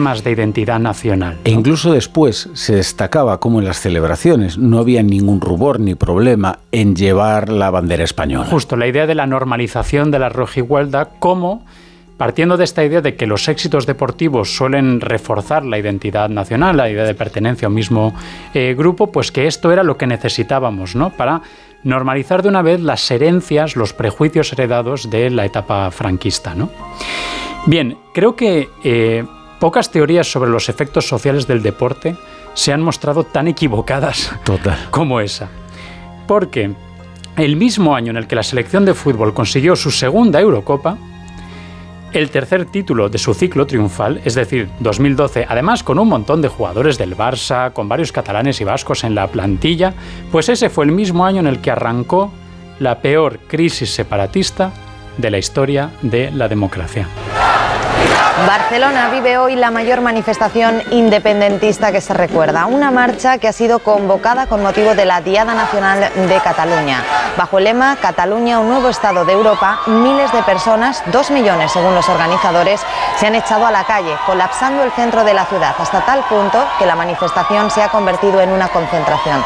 temas de identidad nacional, ¿no? E incluso después se destacaba como en las celebraciones no había ningún rubor ni problema en llevar la bandera española. Justo, la idea de la normalización de la rojigualda, como partiendo de esta idea de que los éxitos deportivos suelen reforzar la identidad nacional, la idea de pertenencia a un mismo grupo, pues que esto era lo que necesitábamos, ¿no?, para normalizar de una vez las herencias, los prejuicios heredados de la etapa franquista, ¿no? Bien, creo que pocas teorías sobre los efectos sociales del deporte se han mostrado tan equivocadas como esa. Porque el mismo año en el que la selección de fútbol consiguió su segunda Eurocopa, el tercer título de su ciclo triunfal, es decir, 2012, además con un montón de jugadores del Barça, con varios catalanes y vascos en la plantilla, pues ese fue el mismo año en el que arrancó la peor crisis separatista de la historia de la democracia. Barcelona vive hoy la mayor manifestación independentista que se recuerda, una marcha que ha sido convocada con motivo de la Diada Nacional de Cataluña. Bajo el lema Cataluña, un nuevo Estado de Europa, miles de personas, 2 millones según los organizadores, se han echado a la calle, colapsando el centro de la ciudad, hasta tal punto que la manifestación se ha convertido en una concentración.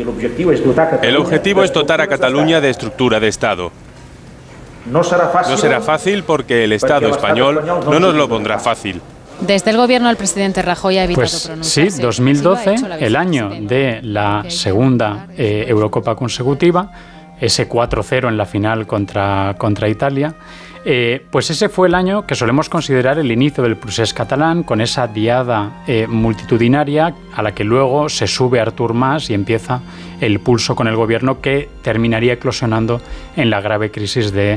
El objetivo es dotar a Cataluña de estructura de Estado. No será fácil porque el Estado español no nos lo pondrá fácil. Desde el gobierno el presidente Rajoy ha evitado pronunciarse. Sí, 2012, el año de la segunda Eurocopa consecutiva, ese 4-0 en la final contra Italia, pues ese fue el año que solemos considerar el inicio del procés catalán, con esa diada multitudinaria a la que luego se sube Artur Mas y empieza el pulso con el gobierno, que terminaría eclosionando en la grave crisis de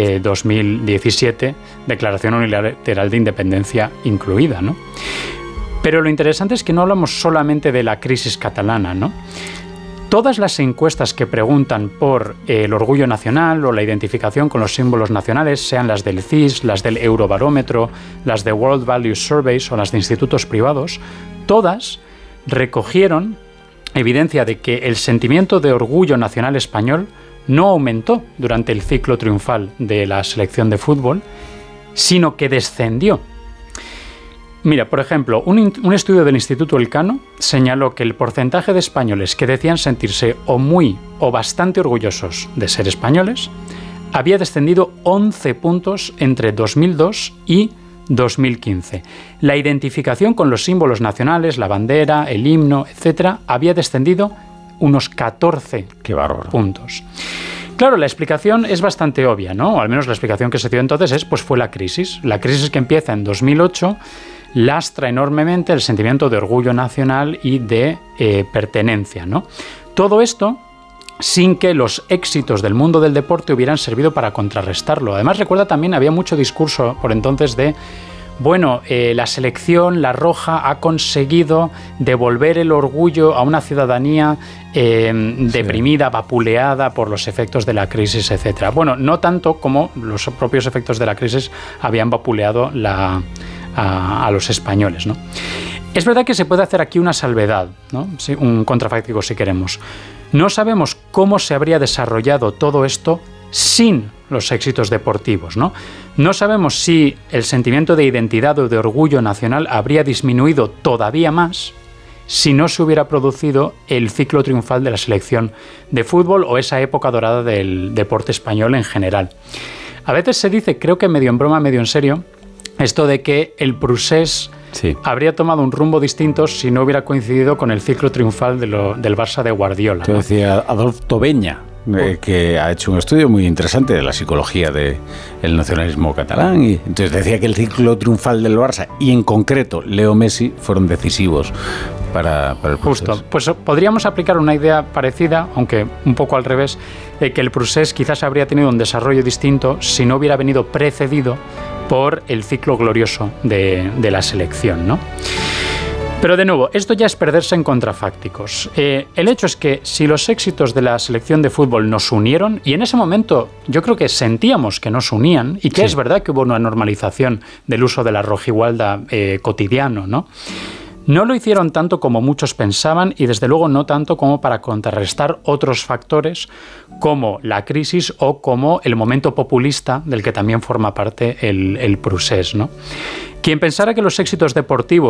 2017, declaración unilateral de independencia incluida, ¿no? Pero lo interesante es que no hablamos solamente de la crisis catalana, ¿no? Todas las encuestas que preguntan por el orgullo nacional o la identificación con los símbolos nacionales, sean las del CIS, las del Eurobarómetro, las de World Values Surveys o las de institutos privados, todas recogieron evidencia de que el sentimiento de orgullo nacional español no aumentó durante el ciclo triunfal de la selección de fútbol, sino que descendió. Mira, por ejemplo, un estudio del Instituto Elcano señaló que el porcentaje de españoles que decían sentirse o muy o bastante orgullosos de ser españoles había descendido 11 puntos entre 2002 y 2015. La identificación con los símbolos nacionales, la bandera, el himno, etc., había descendido unos 14 puntos. Claro, la explicación es bastante obvia, ¿no? O al menos la explicación que se dio entonces fue la crisis. La crisis que empieza en 2008 lastra enormemente el sentimiento de orgullo nacional y de pertenencia, ¿no? Todo esto sin que los éxitos del mundo del deporte hubieran servido para contrarrestarlo. Además, recuerda, también había mucho discurso por entonces de, bueno, la selección, la roja, ha conseguido devolver el orgullo a una ciudadanía deprimida, vapuleada por los efectos de la crisis, etc. Bueno, no tanto como los propios efectos de la crisis habían vapuleado a los españoles, ¿no? Es verdad que se puede hacer aquí una salvedad, ¿no? Sí, un contrafáctico si queremos. No sabemos cómo se habría desarrollado todo esto sin los éxitos deportivos, ¿no? No sabemos si el sentimiento de identidad o de orgullo nacional habría disminuido todavía más si no se hubiera producido el ciclo triunfal de la selección de fútbol o esa época dorada del deporte español en general. A veces se dice, creo que medio en broma, medio en serio, esto de que el procés habría tomado un rumbo distinto si no hubiera coincidido con el ciclo triunfal del Barça de Guardiola, ¿no? Decía Adolf Tobeña, que ha hecho un estudio muy interesante de la psicología del nacionalismo catalán, y entonces decía que el ciclo triunfal del Barça y en concreto Leo Messi fueron decisivos para el proceso. Justo, pues podríamos aplicar una idea parecida, aunque un poco al revés, de que el procés quizás habría tenido un desarrollo distinto si no hubiera venido precedido por el ciclo glorioso de la selección, ¿no? Pero de nuevo, esto ya es perderse en contrafácticos. El hecho es que si los éxitos de la selección de fútbol nos unieron, y en ese momento yo creo que sentíamos que nos unían, y que es verdad que hubo una normalización del uso de la rojigualda cotidiano, ¿no? No lo hicieron tanto como muchos pensaban y desde luego no tanto como para contrarrestar otros factores como la crisis o como el momento populista del que también forma parte el procés, ¿no? Quien pensara que los éxitos deportivos